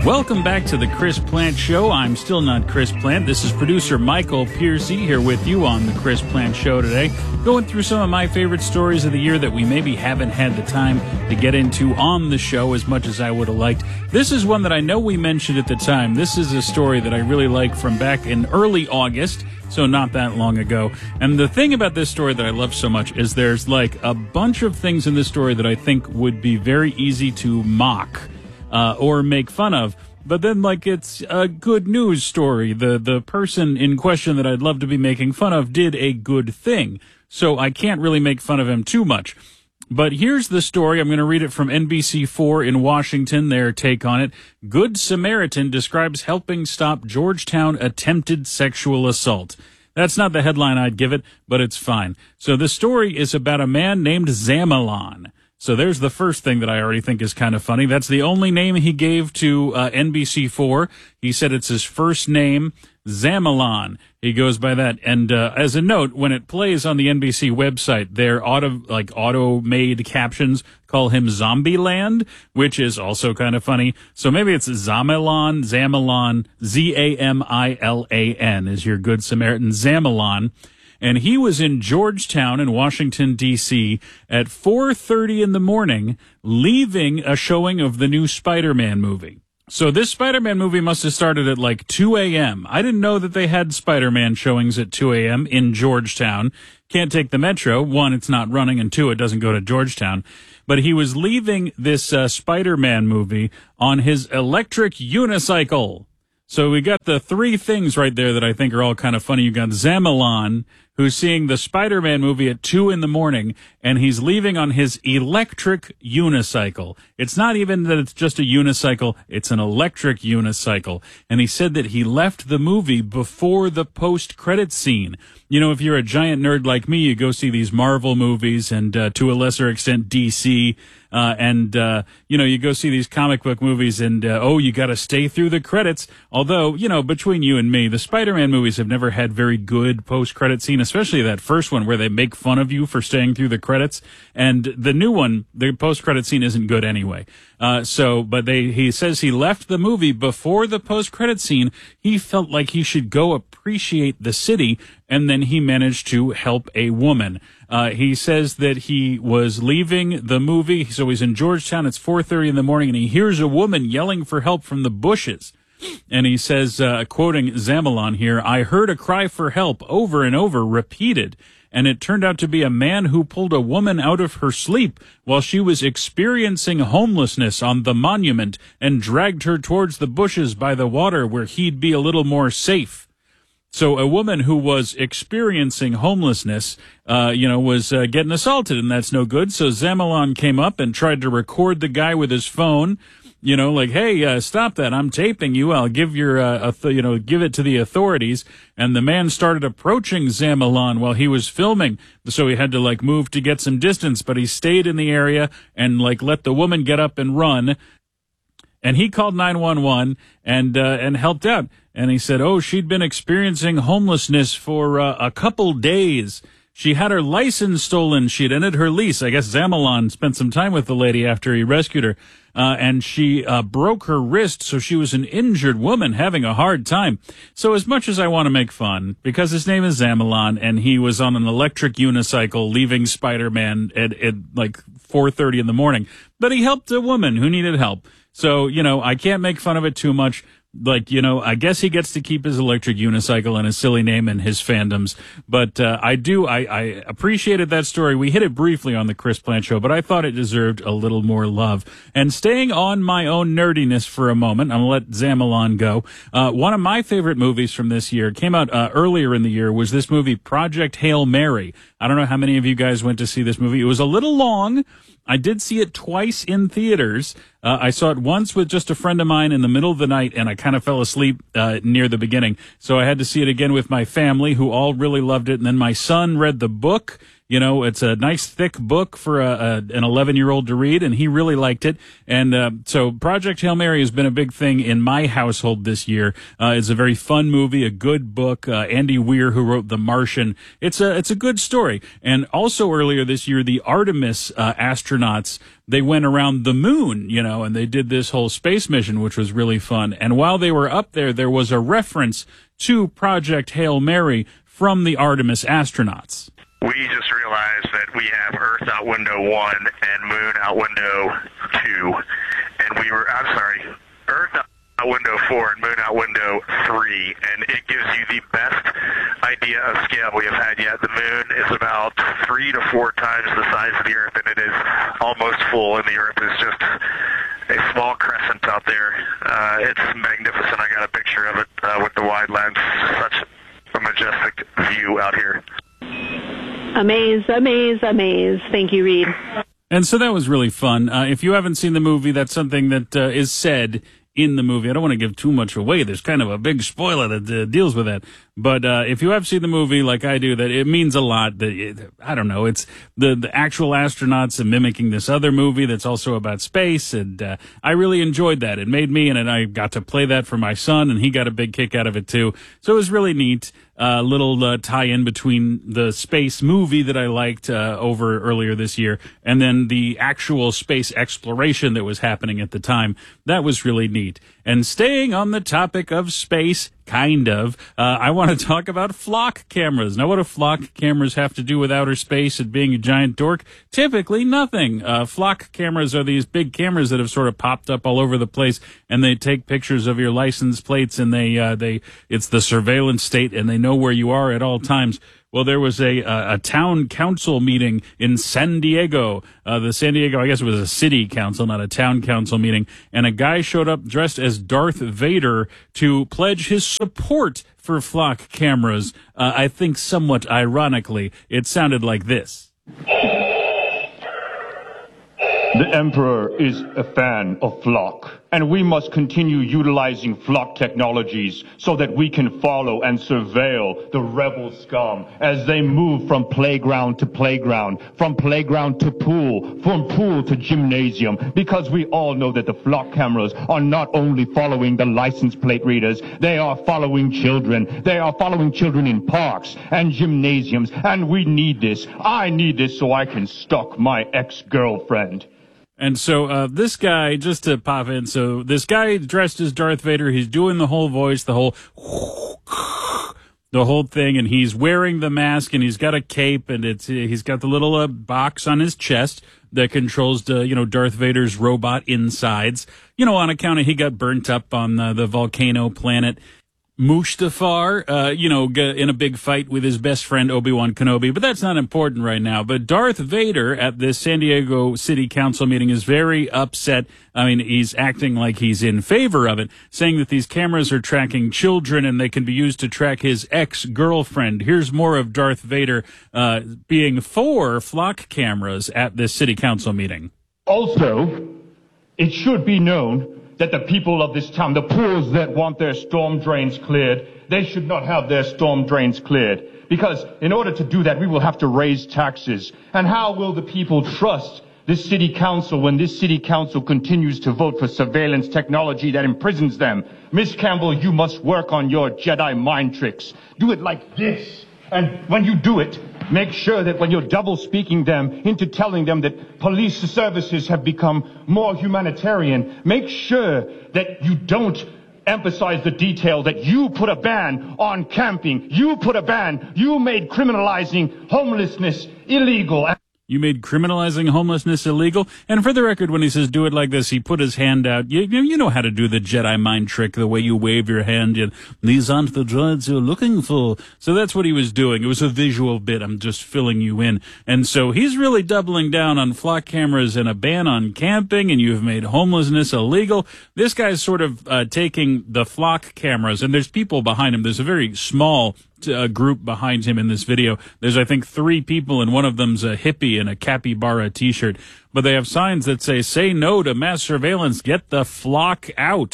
Welcome back to the Chris Plant Show. I'm still not Chris Plant. This is producer Michael Piercy here with you on the Chris Plant Show today, going through some of my favorite stories of the year that we maybe haven't had the time to get into on the show as much as I would have liked. This is one that I know we mentioned at the time. This is a story that I really like from back in early August, so not that long ago. And the thing about this story that I love so much is there's like a bunch of things in this story that I think would be very easy to mock or make fun of. But then, like, it's a good news story. The person in question that I'd love to be making fun of did a good thing. So I can't really make fun of him too much. But here's the story. I'm going to read it from NBC4 in Washington, their take on it. Good Samaritan describes helping stop Georgetown attempted sexual assault. That's not the headline I'd give it, but it's fine. So the story is about a man named Zamalan. So there's the first thing that I already think is kind of funny. That's the only name he gave to NBC4. He said it's his first name, Zamalan. He goes by that. And as a note, when it plays on the NBC website, their auto-made captions call him Zombieland, which is also kind of funny. So maybe it's Zamalan, Z-A-M-I-L-A-N is your Good Samaritan, Zamalan. And he was in Georgetown in Washington, D.C. at 4:30 in the morning, leaving a showing of the new Spider-Man movie. So this Spider-Man movie must have started at like 2 a.m. I didn't know that they had Spider-Man showings at 2 a.m. in Georgetown. Can't take the metro. One, it's not running, and two, it doesn't go to Georgetown. But he was leaving this Spider-Man movie on his electric unicycle. So we got the three things right there that I think are all kind of funny. You got Zamalan, who's seeing the Spider-Man movie at 2 in the morning, and he's leaving on his electric unicycle. It's not even that it's just a unicycle, it's an electric unicycle. And he said that he left the movie before the post-credit scene. You know, if you're a giant nerd like me, you go see these Marvel movies and to a lesser extent DC, you go see these comic book movies and, you got to stay through the credits. Although, between you and me, the Spider-Man movies have never had very good post-credit scene, especially that first one where they make fun of you for staying through the credits. And the new one, the post-credit scene isn't good anyway. He says he left the movie before the post-credit scene. He felt like he should go appreciate the city, and then he managed to help a woman. He says that he was leaving the movie, so he's in Georgetown. It's 4:30 in the morning, and he hears a woman yelling for help from the bushes. And he says, quoting Zamalan here, "I heard a cry for help over and over, repeated, and it turned out to be a man who pulled a woman out of her sleep while she was experiencing homelessness on the monument and dragged her towards the bushes by the water where he'd be a little more safe." So a woman who was experiencing homelessness, was getting assaulted, and that's no good. So Zamalan came up and tried to record the guy with his phone, hey, stop that. I'm taping you. I'll give give it to the authorities. And the man started approaching Zamalan while he was filming. So he had to move to get some distance, but he stayed in the area and let the woman get up and run. And he called 911 and helped out. And he said, she'd been experiencing homelessness for a couple days. She had her license stolen. She'd ended her lease. I guess Zamalan spent some time with the lady after he rescued her. And she broke her wrist, so she was an injured woman having a hard time. So as much as I want to make fun, because his name is Zamalan, and he was on an electric unicycle leaving Spider-Man at 4:30 in the morning, but he helped a woman who needed help. So, I can't make fun of it too much. I guess he gets to keep his electric unicycle and his silly name and his fandoms. But I appreciated that story. We hit it briefly on the Chris Plant Show, but I thought it deserved a little more love. And staying on my own nerdiness for a moment, I'm going to let Zamalan go. One of my favorite movies from this year came out earlier in the year, was this movie Project Hail Mary. I don't know how many of you guys went to see this movie. It was a little long. I did see it twice in theaters. I saw it once with just a friend of mine in the middle of the night, and I kind of fell asleep near the beginning. So I had to see it again with my family, who all really loved it. And then my son read the book. You know, it's a nice thick book for an 11-year-old to read, and he really liked it. And so Project Hail Mary has been a big thing in my household this year. It's a very fun movie, a good book. Andy Weir, who wrote The Martian, it's a good story. And also earlier this year, the Artemis astronauts, they went around the moon, you know, and they did this whole space mission, which was really fun. And while they were up there, there was a reference to Project Hail Mary from the Artemis astronauts. We just realized that we have Earth out window 1 and Moon out window 2. And Earth out window 4 and Moon out window 3. And it gives you the best idea of scale we have had yet. The Moon is about 3 to 4 times the size of the Earth, and it is almost full, and the Earth is just a small crescent out there. It's magnificent. I got a picture of it with the wide lens. Such a majestic view out here. Amaze, amaze, amaze. Thank you, Reed. And so that was really fun. If you haven't seen the movie, that's something that is said in the movie. I don't want to give too much away. There's kind of a big spoiler that deals with that. But if you have seen the movie like I do, that it means a lot. I don't know. It's the actual astronauts mimicking this other movie that's also about space. And I really enjoyed that. It made me, and I got to play that for my son, and he got a big kick out of it too. So it was really neat. Little tie-in between the space movie that I liked over earlier this year and then the actual space exploration that was happening at the time. That was really neat. And staying on the topic of space, kind of, I want to talk about flock cameras. Now, what do flock cameras have to do with outer space and being a giant dork? Typically nothing. Flock cameras are these big cameras that have sort of popped up all over the place, and they take pictures of your license plates, and it's the surveillance state, and they know where you are at all times. Well, there was a town council meeting in San Diego. The San Diego, I guess it was a city council, not a town council meeting. And a guy showed up dressed as Darth Vader to pledge his support for flock cameras. I think somewhat ironically, it sounded like this. The Emperor is a fan of flock, and we must continue utilizing flock technologies so that we can follow and surveil the rebel scum as they move from playground to playground, from playground to pool, from pool to gymnasium, because we all know that the flock cameras are not only following the license plate readers, they are following children. They are following children in parks and gymnasiums, and we need this. I need this so I can stalk my ex-girlfriend. And so this guy, just to pop in, so this guy dressed as Darth Vader, he's doing the whole voice, the whole thing, and he's wearing the mask, and he's got a cape, and he's got the little box on his chest that controls Darth Vader's robot insides. You know, on account of he got burnt up on the volcano planet Mustafar, in a big fight with his best friend Obi-Wan Kenobi, but that's not important right now. But Darth Vader at this San Diego City Council meeting is very upset. I mean, he's acting like he's in favor of it, saying that these cameras are tracking children and they can be used to track his ex-girlfriend. Here's more of Darth Vader being for flock cameras at this City Council meeting. Also, it should be known that the people of this town, the pools that want their storm drains cleared, they should not have their storm drains cleared. Because in order to do that, we will have to raise taxes. And how will the people trust this city council when this city council continues to vote for surveillance technology that imprisons them? Miss Campbell, you must work on your Jedi mind tricks. Do it like this. And when you do it, make sure that when you're double speaking them into telling them that police services have become more humanitarian, make sure that you don't emphasize the detail that you put a ban on camping. You made criminalizing homelessness illegal. You made criminalizing homelessness illegal. And for the record, when he says do it like this, he put his hand out. You know how to do the Jedi mind trick, the way you wave your hand. These aren't the droids you're looking for. So that's what he was doing. It was a visual bit. I'm just filling you in. And so he's really doubling down on flock cameras and a ban on camping, and you've made homelessness illegal. This guy's sort of taking the flock cameras, and there's people behind him. There's a very small group behind him in this video. There's, I think, 3 people, and one of them's a hippie in a capybara t-shirt. But they have signs that say no to mass surveillance, get the flock out.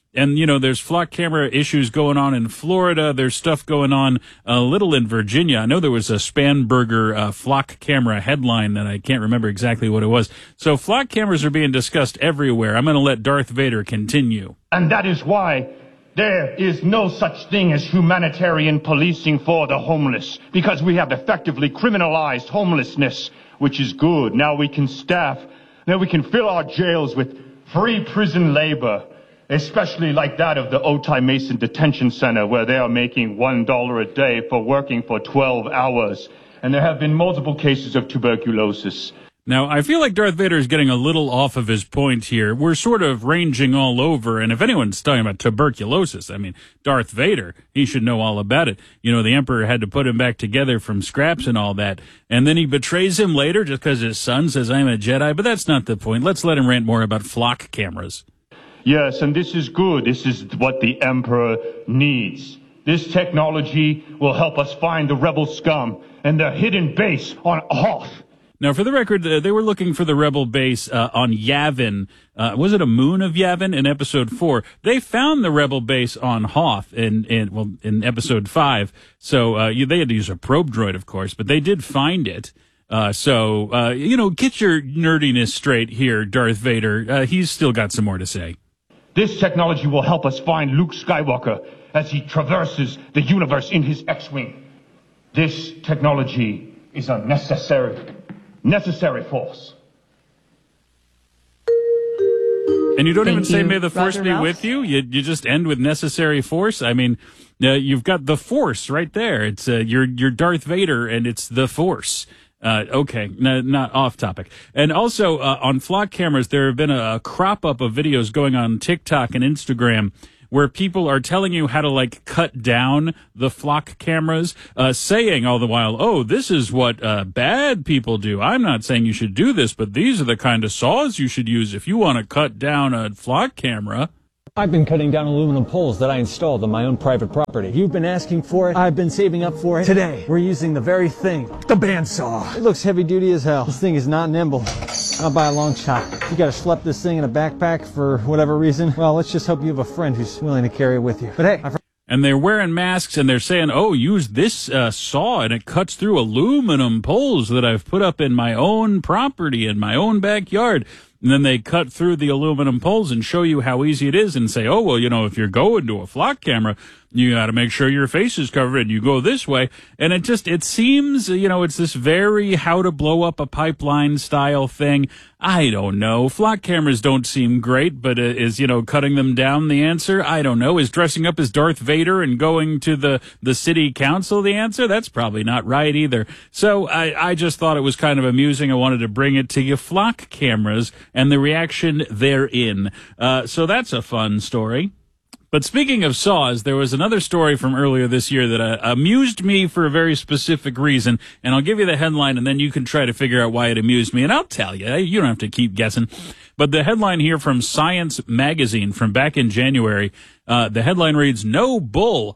And, there's flock camera issues going on in Florida. There's stuff going on a little in Virginia. I know there was a Spanberger flock camera headline that I can't remember exactly what it was. So flock cameras are being discussed everywhere. I'm going to let Darth Vader continue. And that is why there is no such thing as humanitarian policing for the homeless, because we have effectively criminalized homelessness, which is good. Now we can fill our jails with free prison labor, especially like that of the Otay Mason Detention Center, where they are making $1 a day for working for 12 hours. And there have been multiple cases of tuberculosis. Now, I feel like Darth Vader is getting a little off of his point here. We're sort of ranging all over, and if anyone's talking about tuberculosis, I mean, Darth Vader, he should know all about it. The Emperor had to put him back together from scraps and all that, and then he betrays him later just because his son says, I'm a Jedi, but that's not the point. Let's let him rant more about flock cameras. Yes, and this is good. This is what the Emperor needs. This technology will help us find the rebel scum and their hidden base on Hoth. Now, for the record, they were looking for the rebel base on Yavin. Was it a moon of Yavin in episode 4? They found the rebel base on Hoth in episode 5. So they had to use a probe droid, of course, but they did find it. So get your nerdiness straight here, Darth Vader. He's still got some more to say. This technology will help us find Luke Skywalker as he traverses the universe in his X-Wing. This technology is a necessary force. And you don't even say, may the force Roger be Ralph. with you? You just end with necessary force? I mean, you've got the force right there. It's you're Darth Vader, and it's the force. Okay, not off topic. And also, on flock cameras, there have been a crop up of videos going on TikTok and Instagram where people are telling you how to, cut down the flock cameras, saying all the while, oh, this is what bad people do. I'm not saying you should do this, but these are the kind of saws you should use if you want to cut down a flock camera. I've been cutting down aluminum poles that I installed on my own private property. You've been asking for it. I've been saving up for it. Today, we're using the very thing, the bandsaw. It looks heavy duty as hell. This thing is not nimble. Not by a long shot. You gotta schlep this thing in a backpack for whatever reason. Well, let's just hope you have a friend who's willing to carry it with you. But hey, And they're wearing masks, and they're saying, oh, use this saw, and it cuts through aluminum poles that I've put up in my own property, in my own backyard. And then they cut through the aluminum poles and show you how easy it is and say, oh, well, if you're going to a flock camera, you got to make sure your face is covered and you go this way. And it seems, it's this very how to blow up a pipeline style thing. I don't know. Flock cameras don't seem great, but is, cutting them down the answer? I don't know. Is dressing up as Darth Vader and going to the city council the answer? That's probably not right either. So I just thought it was kind of amusing. I wanted to bring it to you. Flock cameras and the reaction therein. So that's a fun story. But speaking of saws, there was another story from earlier this year that amused me for a very specific reason, and I'll give you the headline, and then you can try to figure out why it amused me, and I'll tell you. You don't have to keep guessing. But the headline here from Science Magazine from back in January, the headline reads, No bull,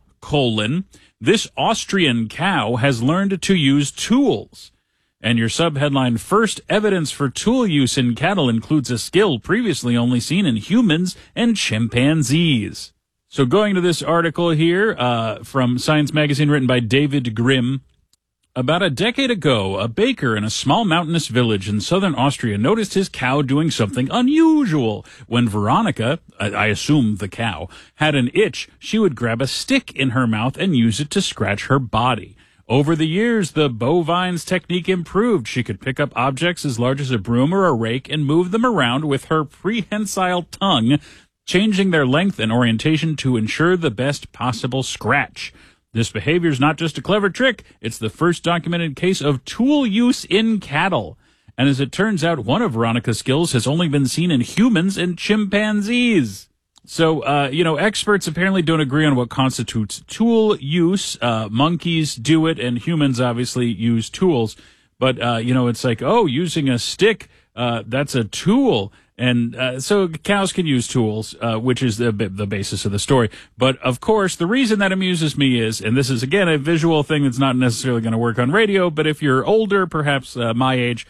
this Austrian cow has learned to use tools. And your subheadline, First evidence for tool use in cattle includes a skill previously only seen in humans and chimpanzees. So going to this article here from Science Magazine written by David Grimm, about a decade ago, a baker in a small mountainous village in southern Austria noticed his cow doing something unusual. When Veronica, I assume the cow, had an itch, she would grab a stick in her mouth and use it to scratch her body. Over the years, the bovine's technique improved. She could pick up objects as large as a broom or a rake and move them around with her prehensile tongue, changing their length and orientation to ensure the best possible scratch. This behavior is not just a clever trick, it's the first documented case of tool use in cattle. And as it turns out, one of Veronica's skills has only been seen in humans and chimpanzees. So, experts apparently don't agree on what constitutes tool use. Monkeys do it, and humans obviously use tools. But, it's like, using a stick, that's a tool. And so cows can use tools, which is the basis of the story. But, of course, the reason that amuses me is, and this is, again, a visual thing that's not necessarily going to work on radio, but if you're older, perhaps my age,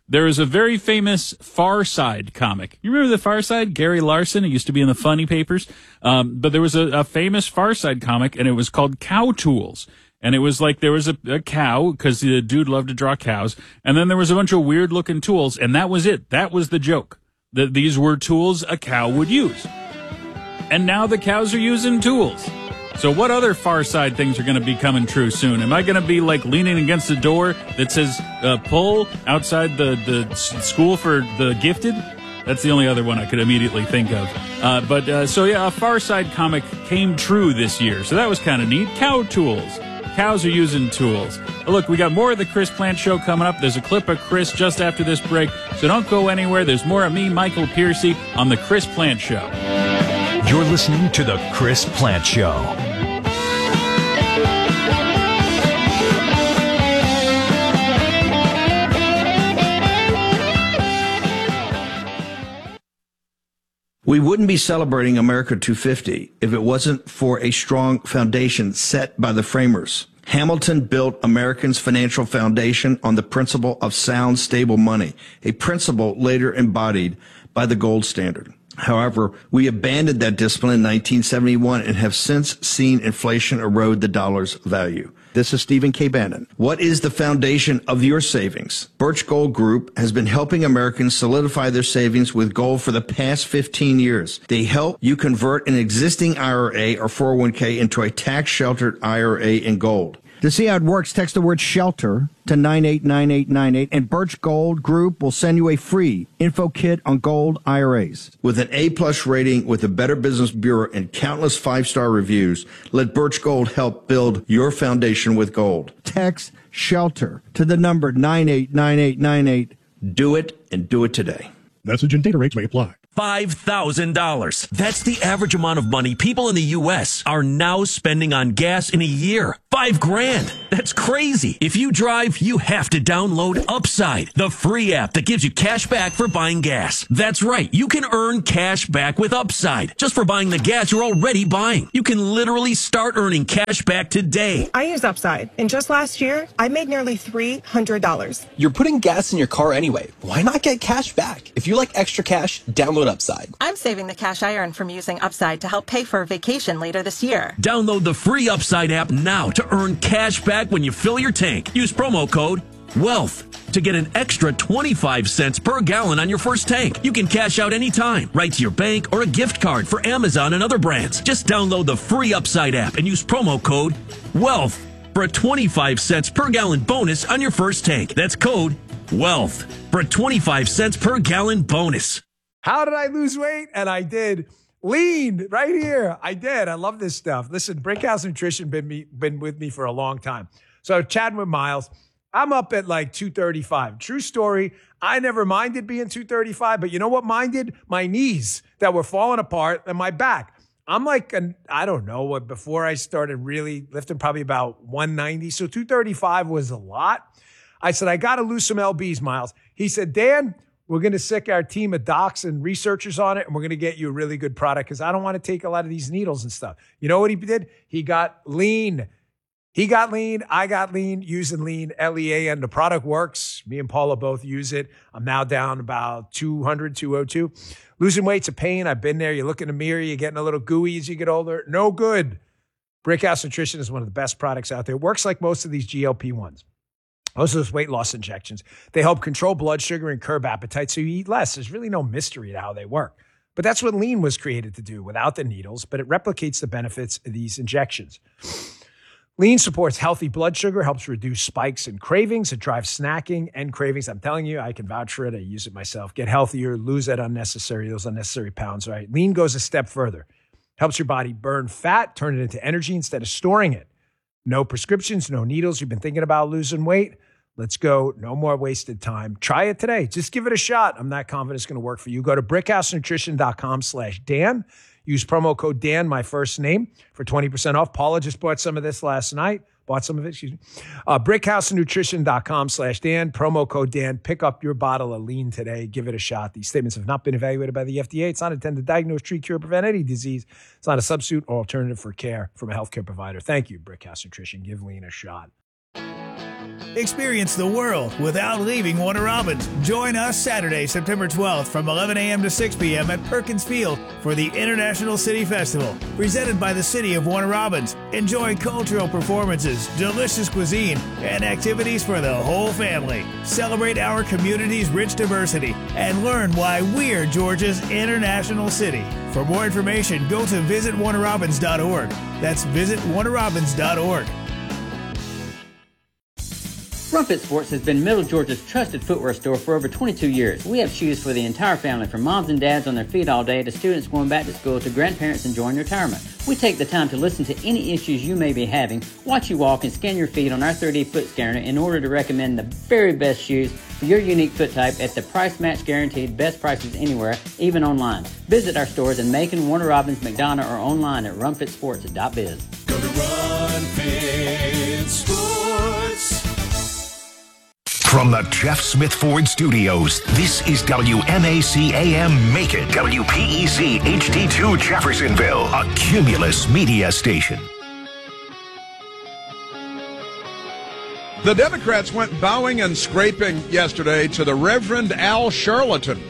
There is a very famous Far Side comic. You remember the Far Side? Gary Larson. It used to be in the funny papers. But there was a famous Far Side comic, and it was called Cow Tools. And it was like there was a cow, because the dude loved to draw cows. And then there was a bunch of weird-looking tools, and that was it. That was the joke. That these were tools a cow would use. And now the cows are using tools. So what other Far Side things are going to be coming true soon? Am I going to be like leaning against the door that says pull outside the school for the gifted? That's the only other one I could immediately think of. So a Far Side comic came true this year. So that was kind of neat. Cow tools. Cows are using tools. Look, we got more of the Chris Plant Show coming up. There's a clip of Chris just after this break. So don't go anywhere. There's more of me, Michael Piercy, on the Chris Plant Show. You're listening to the Chris Plant Show. We wouldn't be celebrating America 250 if it wasn't for a strong foundation set by the framers. Hamilton built Americans' financial foundation on the principle of sound, stable money, a principle later embodied by the gold standard. However, we abandoned that discipline in 1971 and have since seen inflation erode the dollar's value. This is Stephen K. Bannon. What is the foundation of your savings? Birch Gold Group has been helping Americans solidify their savings with gold for the past 15 years. They help you convert an existing IRA or 401k into a tax-sheltered IRA in gold. To see how it works, text the word SHELTER to 989898, and Birch Gold Group will send you a free info kit on gold IRAs. With an A-plus rating with the Better Business Bureau and countless 5-star reviews, let Birch Gold help build your foundation with gold. Text SHELTER to the number 989898. Do it, and do it today. Message and data rates may apply. $5,000. That's the average amount of money people in the U.S. are now spending on gas in a year. $5,000. That's crazy. If you drive, you have to download Upside, the free app that gives you cash back for buying gas. That's right. You can earn cash back with Upside just for buying the gas you're already buying. You can literally start earning cash back today. I use Upside, and just last year, I made nearly $300. You're putting gas in your car anyway. Why not get cash back? If you like extra cash, download Upside. I'm saving the cash I earn from using Upside to help pay for a vacation later this year. Download the free Upside app now to earn cash back when you fill your tank. Use promo code WEALTH to get an extra 25 cents per gallon on your first tank. You can cash out anytime, right to your bank or a gift card for Amazon and other brands. Just download the free Upside app and use promo code WEALTH for a 25 cents per gallon bonus on your first tank. That's code WEALTH for a 25 cents per gallon bonus. How did I lose weight? And I did. Lean right here. I did. I love this stuff. Listen, Brickhouse Nutrition been with me for a long time. So chatting with Miles, I'm up at like 235. True story. I never minded being 235, but you know what minded? My knees that were falling apart and my back. I'm like, I don't know what, before I started really lifting, probably about 190. So 235 was a lot. I said, I got to lose some LBs, Miles. He said, Dan, we're going to sick our team of docs and researchers on it, and we're going to get you a really good product because I don't want to take a lot of these needles and stuff. You know what he did? He got lean. He got lean. I got lean using lean, LEAN. The product works. Me and Paula both use it. I'm now down about 200, 202. Losing weight's a pain. I've been there. You look in the mirror. You're getting a little gooey as you get older. No good. Brickhouse Nutrition is one of the best products out there. It works like most of these GLP-1s. Most of those weight loss injections, they help control blood sugar and curb appetite so you eat less. There's really no mystery to how they work. But that's what lean was created to do without the needles, but it replicates the benefits of these injections. Lean supports healthy blood sugar, helps reduce spikes and cravings. It drives snacking and cravings. I'm telling you, I can vouch for it. I use it myself. Get healthier, lose those unnecessary pounds, right? Lean goes a step further. Helps your body burn fat, turn it into energy instead of storing it. No prescriptions, no needles. You've been thinking about losing weight? Let's go. No more wasted time. Try it today. Just give it a shot. I'm not confident it's going to work for you. Go to brickhousenutrition.com/Dan. Use promo code Dan, my first name, for 20% off. Paula just bought some of this last night. Brickhousenutrition.com/Dan. Promo code Dan. Pick up your bottle of lean today. Give it a shot. These statements have not been evaluated by the FDA. It's not intended to diagnose, treat, cure, prevent any disease. It's not a substitute or alternative for care from a healthcare provider. Thank you, Brickhouse Nutrition. Give lean a shot. Experience the world without leaving Warner Robins. Join us Saturday, September 12th from 11 a.m. to 6 p.m. at Perkins Field for the International City Festival, presented by the City of Warner Robins. Enjoy cultural performances, delicious cuisine, and activities for the whole family. Celebrate our community's rich diversity and learn why we're Georgia's international city. For more information, go to visitwarnerrobins.org. That's visitwarnerrobins.org. Rumfit Sports has been Middle Georgia's trusted footwear store for over 22 years. We have shoes for the entire family, from moms and dads on their feet all day to students going back to school to grandparents enjoying retirement. We take the time to listen to any issues you may be having, watch you walk, and scan your feet on our 3D foot scanner in order to recommend the very best shoes for your unique foot type at the price match guaranteed best prices anywhere, even online. Visit our stores in Macon, Warner Robins, McDonough, or online at rumfitsports.biz. Go to Run Fit Sports. From the Jeff Smith Ford Studios, this is WMAC AM Macon, WPEC HD2 Jeffersonville, a Cumulus media station. The Democrats went bowing and scraping yesterday to the Reverend Al Sharpton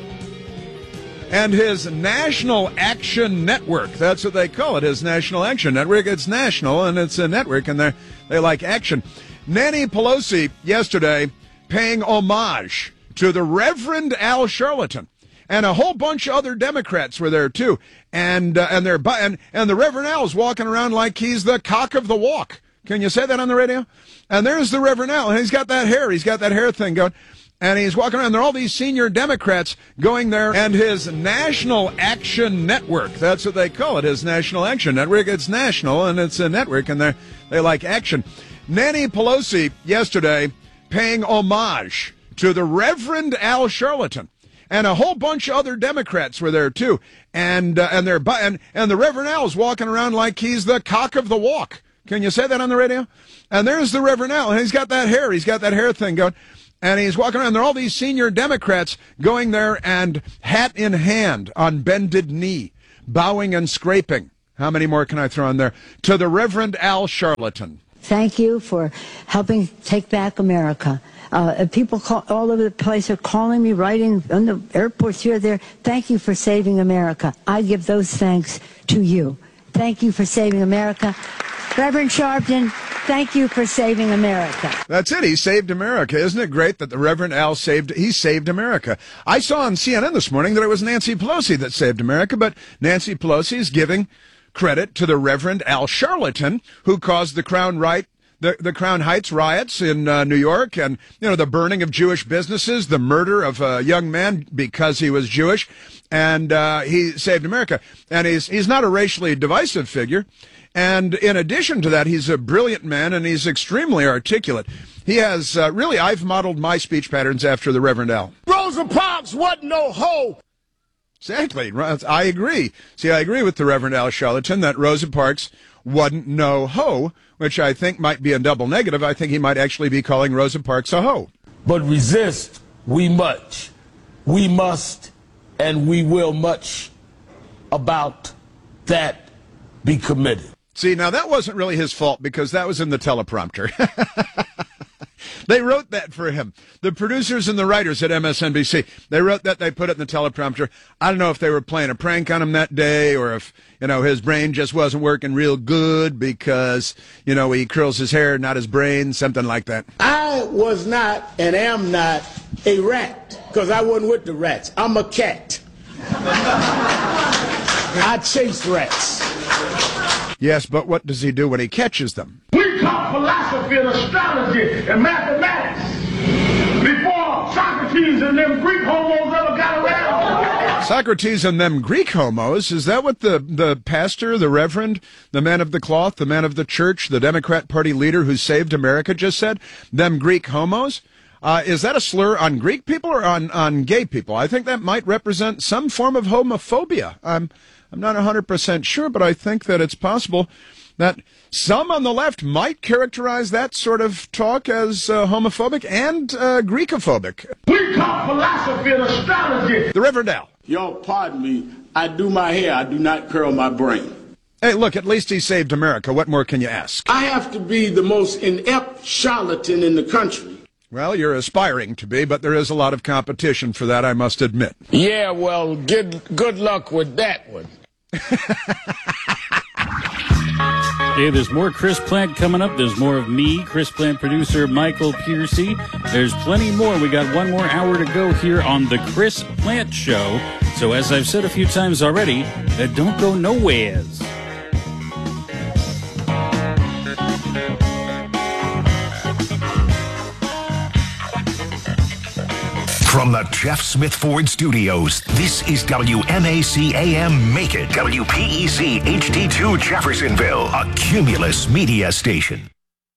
and his National Action Network. That's what they call it, his National Action Network. It's national, and it's a network, and they like action. Nancy Pelosi yesterday paying homage to the Reverend Al Sharpton, and a whole bunch of other Democrats were there too, and the Reverend Al's walking around like he's the cock of the walk. Can you say that on the radio? And there's the Reverend Al, and he's got that hair thing going, and he's walking around. There are all these senior Democrats going there, and his National Action Network. That's what they call it, his National Action Network. It's national, and it's a network, and they like action. Nancy Pelosi yesterday paying homage to the Reverend Al Sharpton, and a whole bunch of other Democrats were there too, and the Reverend Al's walking around like he's the cock of the walk. Can you say that on the radio? And there's the Reverend Al, and he's got that hair thing going, and he's walking around. There are all these senior Democrats going there, and hat in hand, on bended knee, bowing and scraping. How many more can I throw in there? To the Reverend Al Sharpton. Thank you for helping take back America. People all over the place are calling me, writing on the airports here, there. Thank you for saving America. I give those thanks to you. Thank you for saving America. Reverend Sharpton, thank you for saving America. That's it. He saved America. Isn't it great that the Reverend Al saved America? I saw on CNN this morning that it was Nancy Pelosi that saved America, but Nancy Pelosi is giving credit to the Reverend Al Sharpton, who caused the Crown Heights riots in New York, and the burning of Jewish businesses, the murder of a young man because he was Jewish, and he saved America. And he's not a racially divisive figure, and in addition to that, he's a brilliant man, and he's extremely articulate. He has I've modeled my speech patterns after the Reverend Al. Rosa Parks wasn't no hoe. Exactly. I agree. See, I agree with the Reverend Al Sharpton that Rosa Parks wasn't no hoe, which I think might be a double negative. I think he might actually be calling Rosa Parks a hoe. But resist we much. We must and we will much about that be committed. See, now that wasn't really his fault because that was in the teleprompter. They wrote that for him. The producers and the writers at MSNBC, they wrote that, they put it in the teleprompter. I don't know if they were playing a prank on him that day or if, his brain just wasn't working real good because, he curls his hair, not his brain, something like that. I was not and am not a rat because I wasn't with the rats. I'm a cat. I chase rats. Yes, but what does he do when he catches them? We taught philosophy and astrology and mathematics before Socrates and them Greek homos ever got around. Socrates and them Greek homos? Is that what the pastor, the reverend, the man of the cloth, the man of the church, the Democrat Party leader who saved America just said? Them Greek homos? Is that a slur on Greek people or on gay people? I think that might represent some form of homophobia. I'm not 100% sure, but I think that it's possible that some on the left might characterize that sort of talk as homophobic and Greekophobic. We taught philosophy and astrology. The Reverend Al. Y'all pardon me. I do my hair. I do not curl my brain. Hey, look, at least he saved America. What more can you ask? I have to be the most inept charlatan in the country. Well, you're aspiring to be, but there is a lot of competition for that, I must admit. Yeah, well, good luck with that one. Hey, there's more Chris Plant coming up. There's more of me, Chris Plant producer Michael Piercy. There's plenty more. We got one more hour to go here on the Chris Plant Show. So as I've said a few times already, don't go nowheres. From the Jeff Smith Ford Studios, this is WMAC AM Macon, WPEC HD2 Jeffersonville, a Cumulus media station.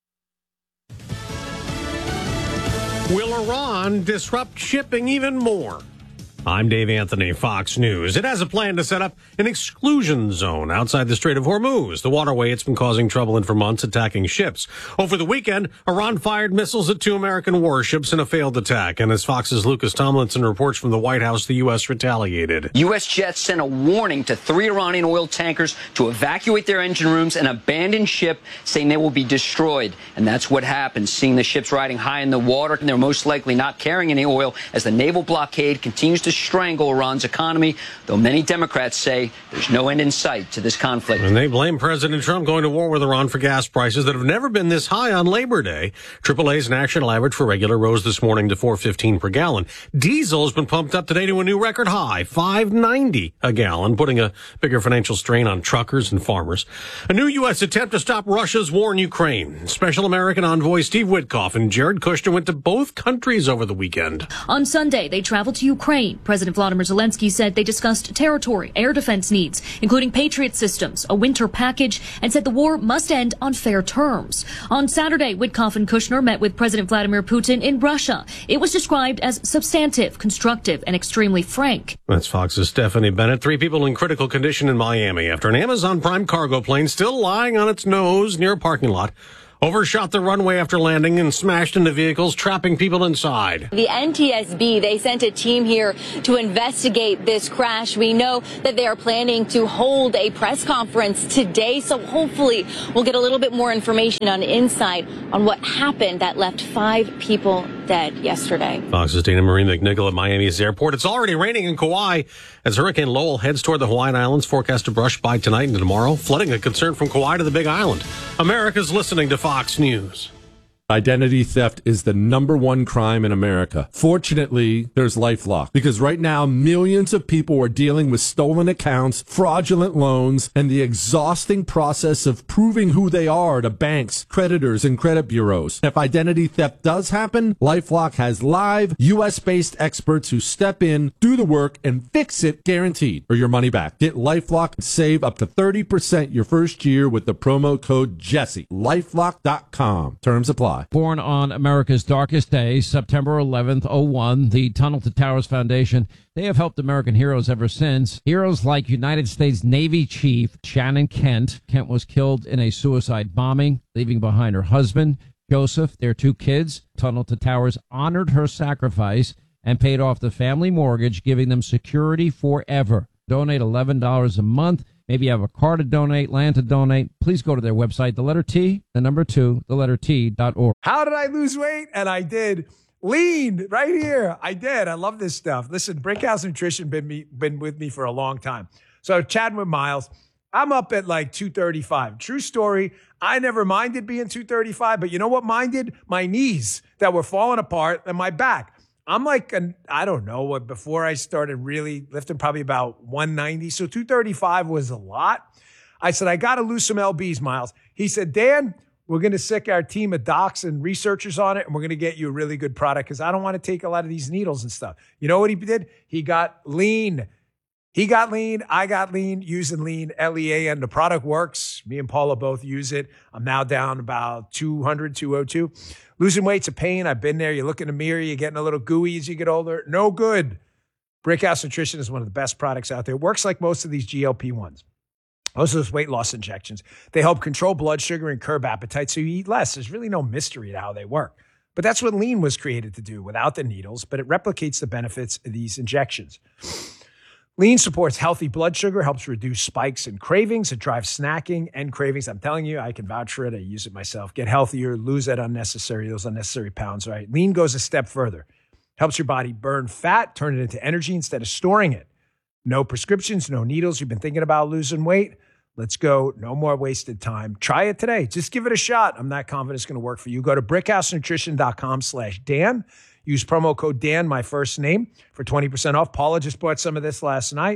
Will Iran disrupt shipping even more? I'm Dave Anthony, Fox News. It has a plan to set up an exclusion zone outside the Strait of Hormuz, the waterway it's been causing trouble in for months, attacking ships. Over the weekend, Iran fired missiles at 2 American warships in a failed attack. And as Fox's Lucas Tomlinson reports from the White House, the U.S. retaliated. U.S. jets sent a warning to 3 Iranian oil tankers to evacuate their engine rooms and abandon ship, saying they will be destroyed. And that's what happened. Seeing the ships riding high in the water, and they're most likely not carrying any oil as the naval blockade continues to strangle Iran's economy, though many Democrats say there's no end in sight to this conflict. And they blame President Trump going to war with Iran for gas prices that have never been this high on Labor Day. AAA's national average for regular rose this morning to $4.15 per gallon. Diesel has been pumped up today to a new record high, $5.90 a gallon, putting a bigger financial strain on truckers and farmers. A new U.S. attempt to stop Russia's war in Ukraine. Special American envoy Steve Witkoff and Jared Kushner went to both countries over the weekend. On Sunday, they traveled to Ukraine. President Vladimir Zelensky said they discussed territory, air defense needs, including Patriot systems, a winter package, and said the war must end on fair terms. On Saturday, Witkoff and Kushner met with President Vladimir Putin in Russia. It was described as substantive, constructive, and extremely frank. That's Fox's Stephanie Bennett. 3 people in critical condition in Miami after an Amazon Prime cargo plane still lying on its nose near a parking lot overshot the runway after landing and smashed into vehicles, trapping people inside. The NTSB, they sent a team here to investigate this crash. We know that they are planning to hold a press conference today, so hopefully we'll get a little bit more information on insight on what happened that left 5 people dead yesterday. Fox's Dana Marie McNichol at Miami's airport. It's already raining in Kauai as Hurricane Lowell heads toward the Hawaiian Islands, forecast to brush by tonight and tomorrow, flooding a concern from Kauai to the Big Island. America's listening to Fox News. Identity theft is the #1 crime in America. Fortunately, there's LifeLock, because right now millions of people are dealing with stolen accounts, fraudulent loans, and the exhausting process of proving who they are to banks, creditors, and credit bureaus. If identity theft does happen, LifeLock has live, U.S.-based experts who step in, do the work, and fix it guaranteed, or your money back. Get LifeLock and save up to 30% your first year with the promo code Jesse. LifeLock.com. Terms apply. Born on America's darkest day, September 11th, 01, the Tunnel to Towers Foundation, they have helped American heroes ever since. Heroes like United States Navy Chief Shannon Kent. Kent was killed in a suicide bombing, leaving behind her husband, Joseph, their 2 kids. Tunnel to Towers honored her sacrifice and paid off the family mortgage, giving them security forever. Donate $11 a month. Maybe you have a car to donate, land to donate. Please go to their website, the letter T, the number 2, the letter T.org. How did I lose weight? And I did. Lean right here. I did. I love this stuff. Listen, Brickhouse Nutrition been with me for a long time. So chatting with Miles, I'm up at like 235. True story. I never minded being 235, but you know what minded? My knees that were falling apart and my back. I'm like, I don't know what, before I started really lifting, probably about 190. So 235 was a lot. I said, I got to lose some LBs, Miles. He said, Dan, we're going to sick our team of docs and researchers on it, and we're going to get you a really good product because I don't want to take a lot of these needles and stuff. You know what he did? He got lean. He got lean. I got lean, using lean, L-E-A-N. The product works. Me and Paula both use it. I'm now down about 200, 202. Losing weight's a pain. I've been there. You look in the mirror, you're getting a little gooey as you get older. No good. Brickhouse Nutrition is one of the best products out there. It works like most of these GLP-1s. Most of those weight loss injections. They help control blood sugar and curb appetite so you eat less. There's really no mystery to how they work. But that's what lean was created to do without the needles, but it replicates the benefits of these injections. Lean supports healthy blood sugar, helps reduce spikes and cravings. It drives snacking and cravings. I'm telling you, I can vouch for it. I use it myself. Get healthier, lose those unnecessary pounds, right? Lean goes a step further. Helps your body burn fat, turn it into energy instead of storing it. No prescriptions, no needles. You've been thinking about losing weight? Let's go. No more wasted time. Try it today. Just give it a shot. I'm not confident it's going to work for you. Go to brickhousenutrition.com/Dan. Use promo code Dan, my first name, for 20% off. Paula just bought some of this last night.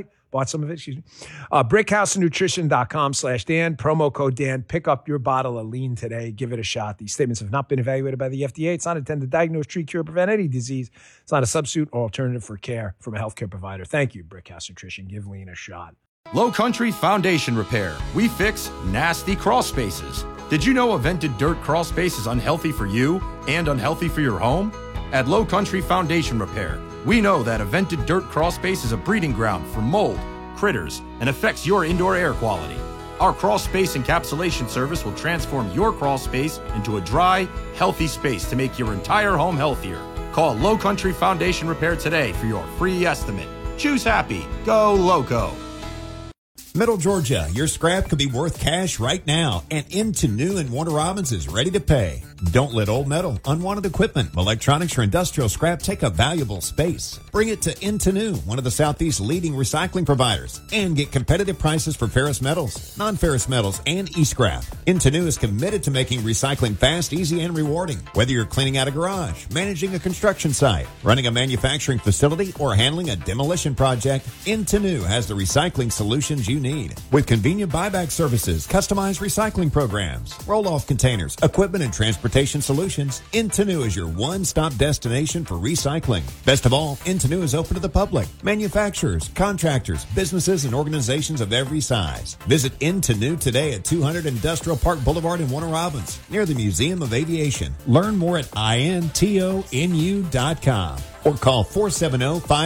brickhousenutrition.com/Dan. Promo code Dan. Pick up your bottle of Lean today. Give it a shot. These statements have not been evaluated by the FDA. It's not intended to diagnose, treat, cure, prevent any disease. It's not a substitute or alternative for care from a healthcare provider. Thank you, Brickhouse Nutrition. Give Lean a shot. Low Country Foundation Repair. We fix nasty crawl spaces. Did you know a vented dirt crawl space is unhealthy for you and unhealthy for your home? At Low Country Foundation Repair, we know that a vented dirt crawl space is a breeding ground for mold, critters, and affects your indoor air quality. Our crawl space encapsulation service will transform your crawl space into a dry, healthy space to make your entire home healthier. Call Low Country Foundation Repair today for your free estimate. Choose happy. Go Loco. Middle Georgia, your scrap could be worth cash right now, and Into New in Warner Robins is ready to pay. Don't let old metal, unwanted equipment, electronics, or industrial scrap take up valuable space. Bring it to Into New, one of the Southeast's leading recycling providers, and get competitive prices for ferrous metals, non-ferrous metals, and e-scrap. Into New is committed to making recycling fast, easy, and rewarding. Whether you're cleaning out a garage, managing a construction site, running a manufacturing facility, or handling a demolition project, Into New has the recycling solutions you need. With convenient buyback services, customized recycling programs, roll-off containers, equipment, and transportation solutions, Into New is your one-stop destination for recycling. Best of all, Into New is open to the public, manufacturers, contractors, businesses, and organizations of every size. Visit Into New today at 200 Industrial Park Boulevard in Warner Robins, near the Museum of Aviation. Learn more at intonu.com. or call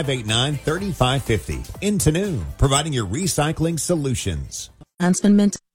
470-589-3550. Into New, providing your recycling solutions. Huntsman Mint.